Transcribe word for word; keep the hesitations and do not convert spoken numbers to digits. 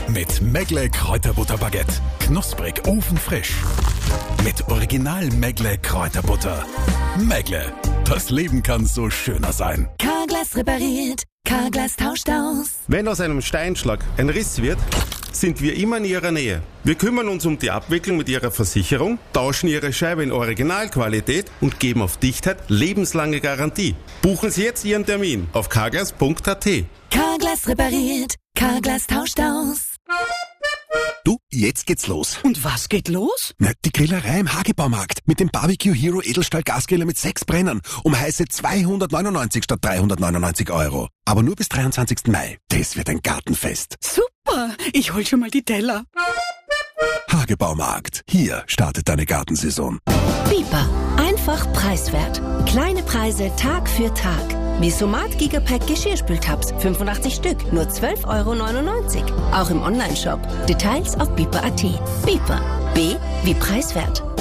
Mit Megle Kräuterbutter-Baguette. Knusprig, ofenfrisch. Mit Original Megle Kräuterbutter. Megle, das Leben kann so schöner sein. Carglass repariert, Carglass tauscht aus. Wenn aus einem Steinschlag ein Riss wird, sind wir immer in Ihrer Nähe. Wir kümmern uns um die Abwicklung mit Ihrer Versicherung, tauschen Ihre Scheibe in Originalqualität und geben auf Dichtheit lebenslange Garantie. Buchen Sie jetzt Ihren Termin auf carglass punkt a t. Carglass repariert, Carglass tauscht aus. Du, jetzt geht's los. Und was geht los? Na, die Grillerei im Hagebaumarkt mit dem Barbecue Hero Edelstahl Gasgriller mit sechs Brennern um heiße zweihundertneunundneunzig statt dreihundertneunundneunzig Euro. Aber nur bis dreiundzwanzigsten Mai. Das wird ein Gartenfest. Super, ich hol schon mal die Teller. Hagebaumarkt. Hier startet deine Gartensaison. Bieber. Einfach preiswert. Kleine Preise Tag für Tag. Wie Somat Gigapack Geschirrspültabs. fünfundachtzig Stück. Nur zwölf Euro neunundneunzig. Auch im Onlineshop. Details auf bieber punkt a t. Bieber. B wie preiswert.